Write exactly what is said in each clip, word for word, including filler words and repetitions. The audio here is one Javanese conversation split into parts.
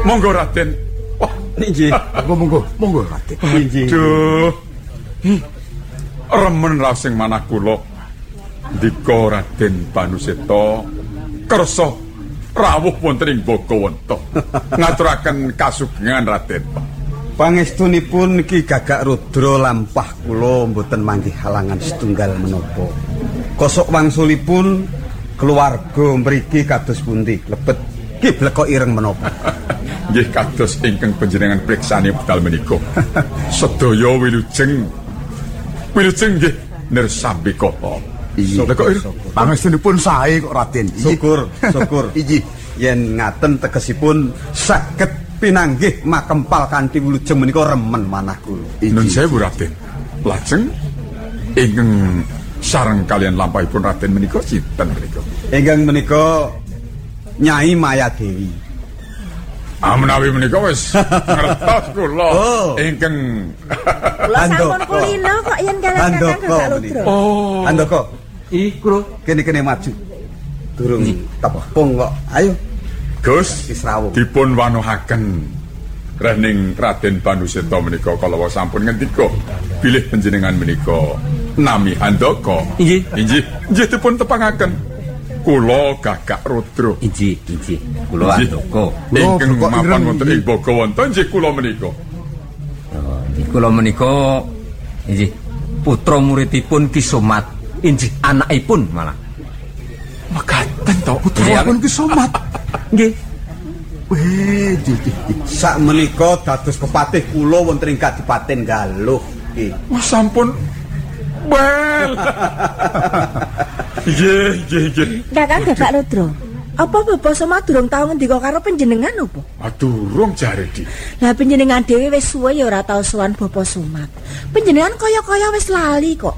Monggo Raden. Wah, nggih. Monggo monggo, monggo Raden. Nggih. Duh. Remen rasing manah kula. Ndika Raden Banuseta kersa rawuh wonten ing Bogawanta. Ngaturaken kasugengan Raden. Pangestunipun Ki Gagak Rudra lampah kula mboten manggih halangan setunggal menapa. Kosok wangsulipun keluarga mriki kados pundi? Lebet Ki bleko ireng menapa? Nggih kados ingkang panjenengan priksani wekdal menika. Sedaya wilujeng wilujeng nggih nirsambikala. Iya kok pangestunipun sae kok Raden. Syukur, syukur. Inggih. Yen ngaten tegesipun saged pinanggih makempal kanthi wilujeng menika remen manah kula. Nun sewu Raden. Lajeng ingkang sareng kalian lampahipun Raden menika sinten menika? Ingkang menika Nyai Mayadewi. Ah menawi menika wis ngertos kula. Oh. Ingkang Kula sampun kulino kok yen kalian Kakang Gagak Rudra. Oh. Andoko. Iku Kene-kene maju. Durung tepung kok. Ayo. Gus wis rawuh. dipun wanuhaken rening Raden Banuseta menika kalawa sampun ngendika bilih panjenengan menika nami Handaka. Inggih. Inggih, inggih dipun tepangaken. Kula Gagak Rudra. Inggih, inggih. Kula Handaka. Ingkang mapan wonten ing Bogawanta inggih kula menika. Kula menika inggih putra muridipun Ki Somat. Inggih anakipun malah. Mekaten to Putrapun Ki Somat. Nggih. Weh, sak menika dados kepatih kula wonten ing Kadipaten Galuh nggih. Wah sampun well. Nggih, nggih, nggih. Kakang Gagak Rudra, apa Bapak Somat durung tau ngendika karo panjenengan apa? Ah durung jare Di. Lah panjenengan dhewe wis suwe ya ora tau sowan Bapak Somat. Panjenengan kaya-kaya wis lali kok.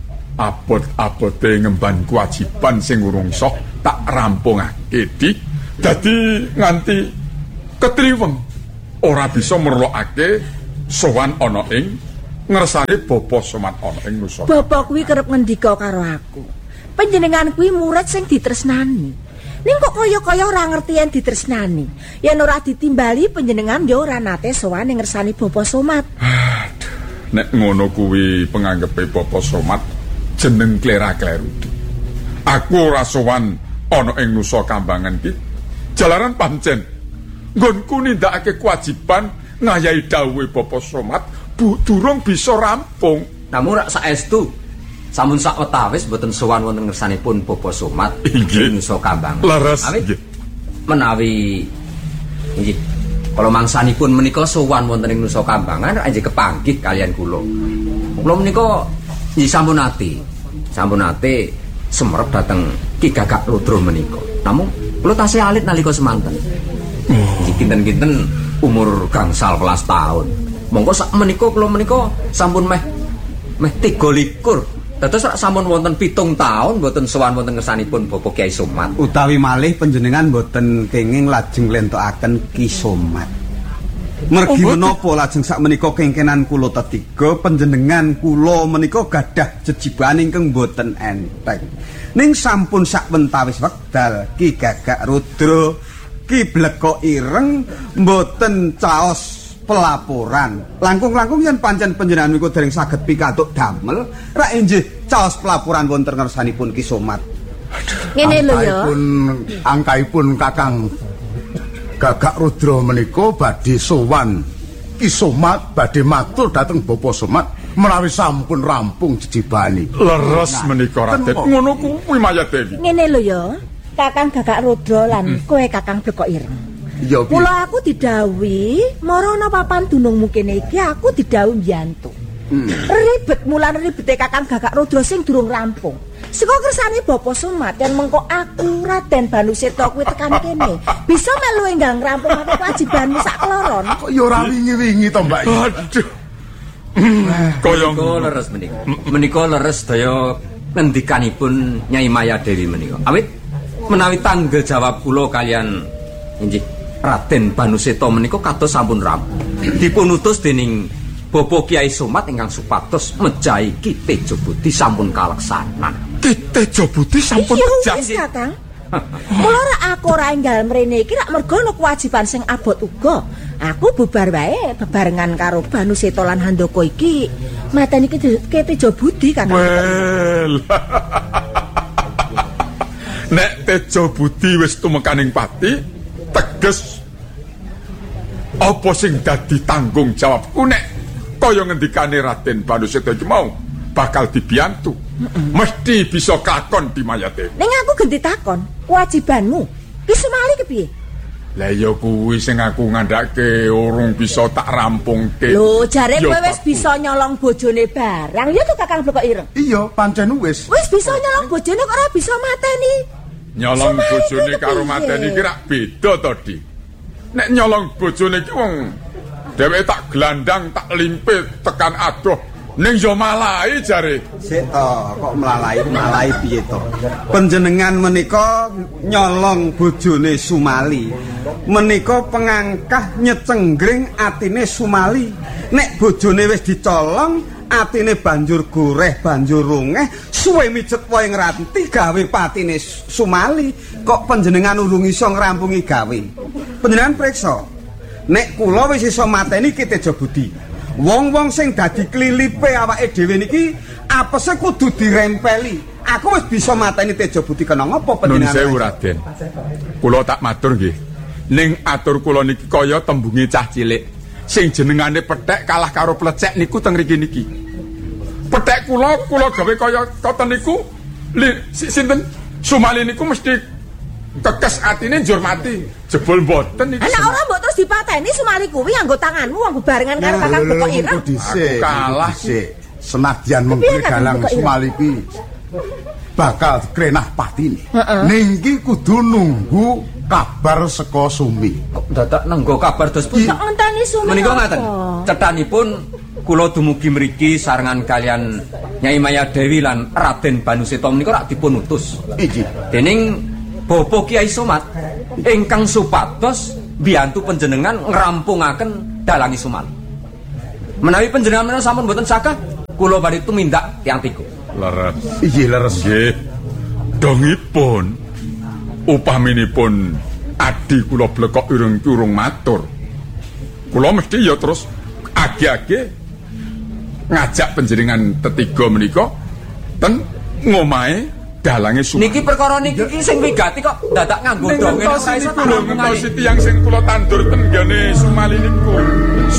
Abot-abote ngemban kewajiban sing urung iso tak rampungake Di. Dadi nganti ketriweng ora bisa merlokake sowan ana ing ngersane Bapak Somat ana ing Nusantara. Bapak kuwi kerep ngendika karo aku. Panjenengan kuwi murid sing ditresnani. Ning kok kaya-kaya ora ngerti yen ditresnani. Yen ora ditimbali panjenengan ya ora nate sowan ing ngersane Bapak Somat. Aduh, nek ngono kuwi penganggepe Bapak Somat jeneng klera-kleru. Aku ora sowan ana ing Nusa Kambangan iki jalaran pancen nggonku nindakake kewajiban ngayahi dawuhe Bapak Somat bu durung bisa rampung. Namun rak saestu sampun sawetawis mboten sowan wonten ngersanipun Bapak Somat Inggih. ing Nusa Kambangan. Leres Awit nggih. menawi inggih kala mangsanipun menika sowan wonten ing Nusa Kambangan inggih kepanggih kalian kula. Kula menika nggih sampun ati. Sampun ate semerep dhateng Ki Gagak Rudra menika. Namung kula tasih alit nalika semanten. Nggih kinten-kinten umur gangsal welas taun. Monggo sak menika kula menika sampun meh meh tiga likur. Dados sak sampun wonten pitung taun mboten sowan wonten ngersanipun Bapak Kyai Somat. Utawi malih panjenengan mboten kenging lajeng nglentokaken Ki Somat. Mergi menapa lajeng sak menika kengkenan kula tetiga panjenengan kula menika gadah jejiban ingkang mboten enteng. Ning sampun sak wentawis wekdal Ki Gagak Rudra, Ki Bleko Ireng mboten caos pelaporan. Langkung-langkung yen pancen panjenengan niku dereng saged pikantuk damel, rak inggih caos pelaporan wonten ngersanipun Ki Somat. Ngene lho ya. Angkaipun Kakang Gagak Rudra menika badhe sowan Ki Somat badhe matur dhateng Bapak Somat menawi sampun rampung jejibane. Leres menika Raden. Ngono kuwi Mayadewi. Ngene lho ya. Kakang Gagak Rudra lan kowe Kakang Bleko Ireng. Ya piye? Mula aku didhawuhi marana papan dunungmu kene iki aku didhawuhi mbiyantu. Hmm. Ribet mulan ribete Kakang Gagak Rudra sing durung rampung. Saka kersane Bapak Somat yen mengko aku Raden Banuseta kuwi tekan kene. Bisa melu enggal ngrampungake kewajibanmu sak kloron. Kok ya ora wingi-wingi to, Mbak? Aduh. Koyong Menika leres menika. Menika leres daya ngendikanipun Nyai Mayadewi menika. Awit menawi tanggung jawab kula kalian inggih Raden Banuseta menika kados sampun rampung. Dipun utus dening Bapak Kyai Somat ingkang supados mejahi Ki Tejobudi sampun kaleksanan. Ki Tejobudi sampun Iya pejah. wis Kakang. Mula rak aku ora enggal mrene iki rak mergo ana kewajiban sing abot uga. Aku bubar wae bebarengan karo Banu Seta lan Handaka iki. Mateni iki Tejo Budi kan. Well. Nek Tejo Budi wis tumekaning pati, teges apa sing dadi tanggung jawabku nek kaya ngendikane Raden Banu Seta iki mau bakal dibiyantu. Mesti bisa kakon di mayate. Ning aku genti takon, kewajibanmu ki Sumali ki piye? Lah ya kuwi sing aku ngandhake urung bisa tak rampungke. Lho, jare Ya, kowe wis Pak. bisa nyolong bojone barang. Ya to Kakang Bloko Ireng. Iya, pancen wis. Wis bisa nyolong bojone kok ora bisa mateni. Nyolong Sumali bojone kuwi karo kepiye? mateni iki rak beda to, Di. Nek nyolong bojone iki wong dheweke tak gelandang, tak limpit tekan adoh ning yo malahi jare. Sik to, kok melalai melalai piye to? Panjenengan menika nyolong bojone Sumali. Menika pengangkah nyecenggring atine Sumali. Nek bojone wis dicolong, atine banjur goreh, banjur rungeh, suwe mijet wae ngranti gawe patine Sumali. Kok panjenengan urung iso ngrampungi gawe? Panjenengan priksa. Nek kula wis iso mateni ki Tejo Budi. Wong-wong sing dadi klilipe awake dhewe niki apese kudu dirempeli. Aku wis bisa mateni Tejo Budi kena ngopo Nun panjenengan? sewu Raden. Kula tak matur nggih. Ning atur kula niki kaya tembunge cah cilik. Sing jenengane pethek kalah karo plecek niku teng mriki niki. Pethek kula kula gawe kaya koten niku. Li si- sinten? Sumali niku mesti kekes atine njur mati. Jebul mboten iki. Anak ora mbok terus dipateni Sumali kuwi nganggo tanganmu wong bebarengan karo Kakang Bloko Ireng. Dhisik, Aku kalah. dhisik. Senadyan Kepiye, mengkene Kakang dalang Bloko Ireng? Sumali kuwi bakal krenah patine. Ning iki kudu nunggu kabar saka Sumi. Kok dadak nenggo kabar dos pundi? Kok ngenteni Sumali. Menika ngaten. Cethanipun kula dumugi mriki sarengan kalian Nyai Maya Dewi lan Raden Banu Seta menika rak dipun utus. Iki. Dening Bapak Kiai Somat ingkang supados biyantu panjenengan ngrampungaken dalangi Sumali. Menawi panjenengan menawi sampun boten sagah, kula badhe tumindak tiyang tiku. Leres. Iki leres. Nggih. Dongipun upaminipun adi kula Blekok Ireng ki urung matur. Kula mesti ya terus age-age ngajak panjenengan tetiga menika ten ngomahe dalange Sumali. Niki perkara niki iki sing wigati kok dadak nganggo dongeng ora iso Kula tak ngentosi tiyang sing kula tandur ten nggone Sumali niku.